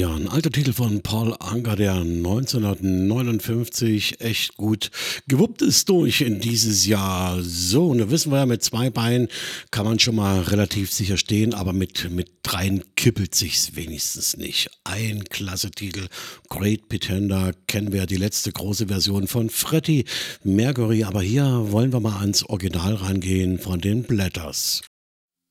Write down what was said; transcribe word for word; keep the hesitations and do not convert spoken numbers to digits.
Ja, ein alter Titel von Paul Anka, der neunzehnhundertneunundfünfzig echt gut gewuppt ist durch in dieses Jahr. So, und da wissen wir ja, mit zwei Beinen kann man schon mal relativ sicher stehen, aber mit, mit dreien kippelt sich's wenigstens nicht. Ein klasse Titel, Great Pretender, kennen wir ja die letzte große Version von Freddie Mercury, aber hier wollen wir mal ans Original rangehen von den Blatters.